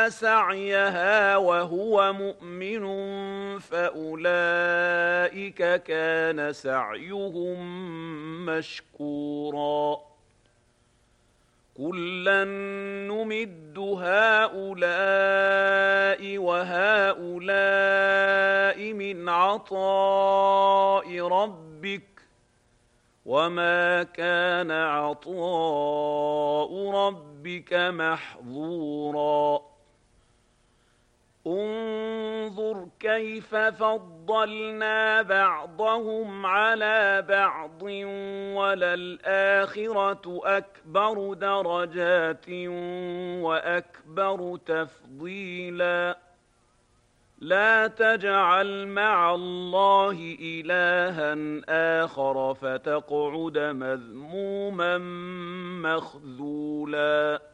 سعيها وهو مؤمن فأولئك كان سعيهم مشكورا كلا نمد هؤلاء وهؤلاء من عطاء ربك وما كان عطاء ربك محظورا انظر كيف فضلنا بعضهم على بعض وللآخرة أكبر درجات وأكبر تفضيلا لا تجعل مع الله إلها آخر فتقعد مذموما مخذولا